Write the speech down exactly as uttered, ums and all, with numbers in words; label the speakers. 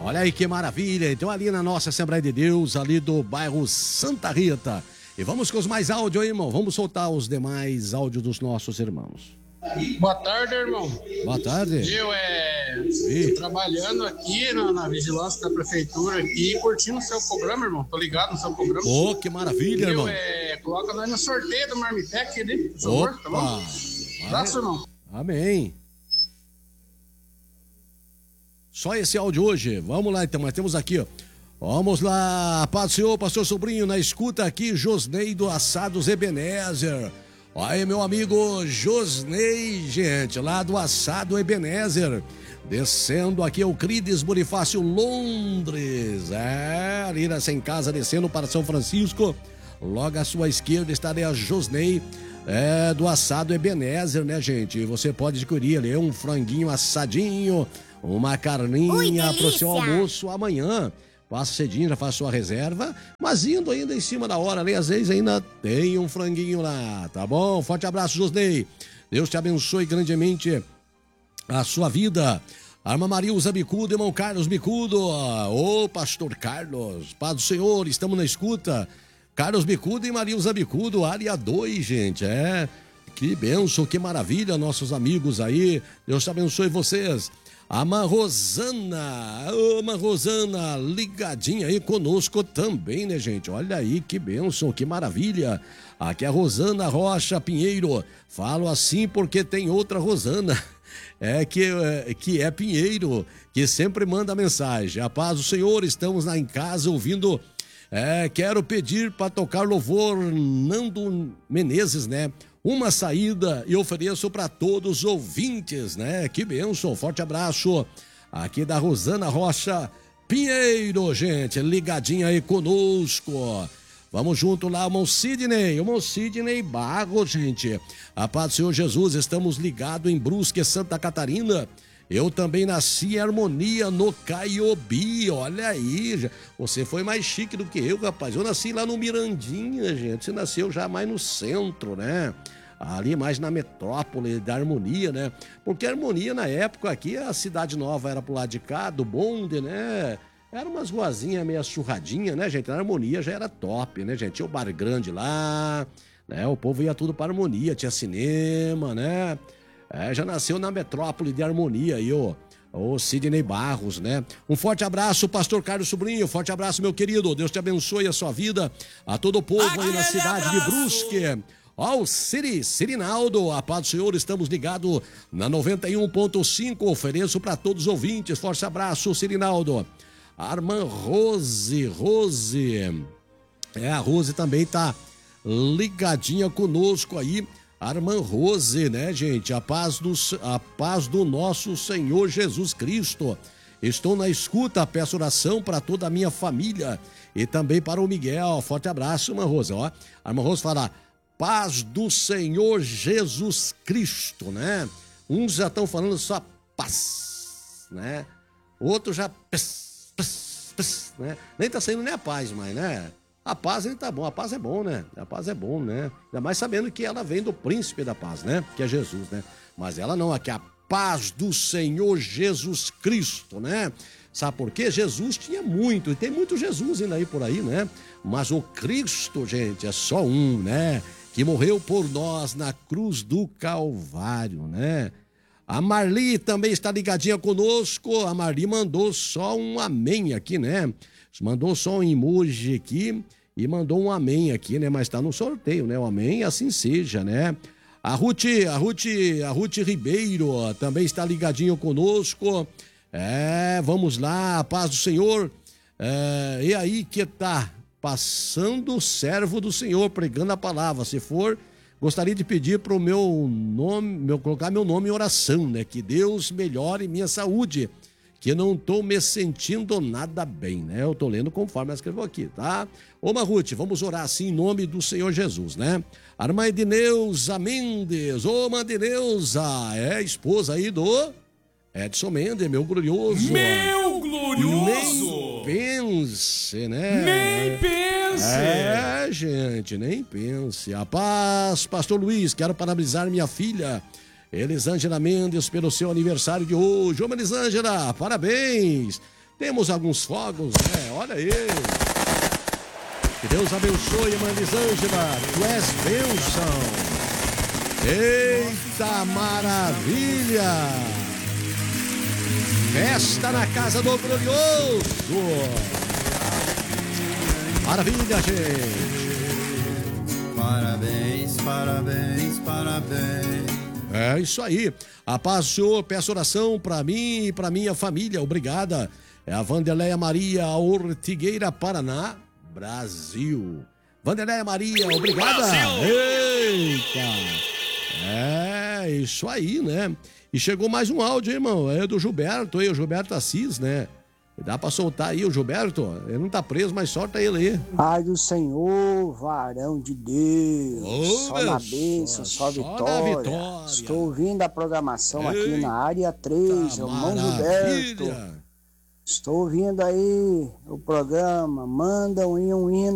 Speaker 1: Olha aí que maravilha. Então ali na nossa Assembleia de Deus, ali do bairro Santa Rita. E vamos com os mais áudios aí, irmão. Vamos soltar os demais áudios dos nossos irmãos.
Speaker 2: Boa tarde, irmão.
Speaker 1: Boa tarde.
Speaker 2: Eu é e? trabalhando aqui na, na vigilância da prefeitura aqui, curtindo o seu programa, irmão. Tô ligado no seu programa.
Speaker 1: Ô, oh, que maravilha,
Speaker 2: eu,
Speaker 1: irmão.
Speaker 2: É, coloca nós no sorteio do Marmitec ali, por favor,
Speaker 1: Opa.
Speaker 2: Tá bom? Abraço, irmão.
Speaker 1: Amém. Só esse áudio hoje. Vamos lá, então. Nós temos aqui, ó. Vamos lá. Paz do Senhor, pastor Sobrinho, na escuta aqui, Josnei do Assados Ebenezer. Aí, meu amigo Josnei, gente, lá do Assado Ebenezer. Descendo aqui Euclides Bonifácio, Londres. É, ali nessa em casa, descendo para São Francisco. Logo à sua esquerda estaria a Josnei, é, do Assado Ebenezer, né, gente? Você pode adquirir ali um franguinho assadinho, uma carninha para o seu almoço amanhã. Passa cedinho, já faz sua reserva, mas indo ainda em cima da hora, né? Às vezes ainda tem um franguinho lá, tá bom? Forte abraço, Josnei. Deus te abençoe grandemente a sua vida. Arma Marilza Bicudo, irmão Carlos Bicudo. Ô, pastor Carlos, paz do Senhor, estamos na escuta. Carlos Bicudo e Marilza Bicudo, área dois, gente, é. Que bênção, que maravilha, nossos amigos aí. Deus te abençoe vocês. A Marrosana, ô Marrosana, ligadinha aí conosco também, né, gente? Olha aí que bênção, que maravilha. Aqui é a Rosana Rocha Pinheiro. Falo assim porque tem outra Rosana, é que, é, que é Pinheiro, que sempre manda mensagem. A paz do Senhor, estamos lá em casa ouvindo. É, quero pedir para tocar louvor Nando Menezes, né? Uma saída e ofereço para todos os ouvintes, né? Que bênção, forte abraço aqui da Rosana Rocha Pinheiro, gente, ligadinha aí conosco. Vamos junto lá, irmão Sidney, irmão Sidney Barros, gente. A paz do Senhor Jesus, estamos ligados em Brusque, Santa Catarina. Eu também nasci em Harmonia, no Caiobi, olha aí, você foi mais chique do que eu, rapaz. Eu nasci lá no Mirandinha, gente, você nasceu já mais no centro, né? Ali mais na metrópole da Harmonia, né? Porque a Harmonia, na época aqui, a Cidade Nova era pro lado de cá, do bonde, né? Era umas ruazinhas meio churradinhas, né, gente? A Harmonia já era top, né, gente? Tinha o Bar Grande lá, né? O povo ia tudo pra Harmonia, tinha cinema, né? É, já nasceu na metrópole de Harmonia aí, ó. O Sidney Barros, né? Um forte abraço, pastor Carlos Sobrinho. Forte abraço, meu querido. Deus te abençoe a sua vida, a todo o povo aí na cidade de Brusque. Ó, o Siri, Sirinaldo, a paz do Senhor, estamos ligados na noventa e um ponto cinco. Ofereço para todos os ouvintes. Forte abraço, Sirinaldo. Armand Rose, Rose. É, a Rose também tá ligadinha conosco aí. Armand Rose, né, gente? A paz, do, a paz do nosso Senhor Jesus Cristo. Estou na escuta, peço oração para toda a minha família e também para o Miguel. Forte abraço, Armand Rose. Ó, Armand Rose fala, paz do Senhor Jesus Cristo, né? Uns já estão falando só paz, né? Outros já pss, pss, pss, né? Nem tá saindo nem a paz mais, né? A paz ainda tá bom, a paz é bom, né? A paz é bom, né? Ainda mais sabendo que ela vem do príncipe da paz, né? Que é Jesus, né? Mas ela não, aqui é a paz do Senhor Jesus Cristo, né? Sabe por quê? Jesus tinha muito, e tem muito Jesus ainda aí por aí, né? Mas o Cristo, gente, é só um, né? Que morreu por nós na cruz do Calvário, né? A Marli também está ligadinha conosco. A Marli mandou só um amém aqui, né? Mandou só um emoji aqui e mandou um amém aqui, né? Mas tá no sorteio, né? O amém, assim seja, né? A Ruth, a Ruth, a Ruth Ribeiro também está ligadinho conosco. É, vamos lá, a paz do Senhor. É, e aí que tá passando o servo do Senhor pregando a palavra. Se for, gostaria de pedir para o meu nome, meu, colocar meu nome em oração, né? Que Deus melhore minha saúde, que não estou me sentindo nada bem, né? Eu estou lendo conforme ela escreveu aqui, tá? Ô, Marrute, vamos orar assim em nome do Senhor Jesus, né? Armã Edneuza Mendes, ô, Mandineuza, é esposa aí do Edson Mendes, meu glorioso.
Speaker 3: Meu glorioso!
Speaker 1: Nem pense, né?
Speaker 3: Nem pense!
Speaker 1: É, gente, nem pense. A paz, pastor Luiz, quero parabenizar minha filha Elisângela Mendes pelo seu aniversário de hoje. Ô, Elisângela, parabéns! Temos alguns fogos, né? Olha aí. Que Deus abençoe, irmã Elisângela. Tu és bênção. Eita maravilha! Festa na casa do glorioso. Maravilha, gente.
Speaker 4: Parabéns, parabéns, parabéns.
Speaker 1: É isso aí. A paz do Senhor, peço oração para mim e para minha família. Obrigada. É a Vanderleia Maria Ortigueira, Paraná, Brasil. Vanderleia Maria, obrigada. Brasil. Eita. É, isso aí, né? E chegou mais um áudio, hein, irmão? É do Gilberto, aí, o Gilberto Assis, né? Dá pra soltar aí o Gilberto? Ele não tá preso, mas solta ele aí.
Speaker 5: Pai do Senhor, varão de Deus,
Speaker 1: oh,
Speaker 5: só na bênção, só, só vitória. vitória. Estou ouvindo a programação Eita, aqui na área três, irmão Gilberto. Estou ouvindo aí o programa, manda um hino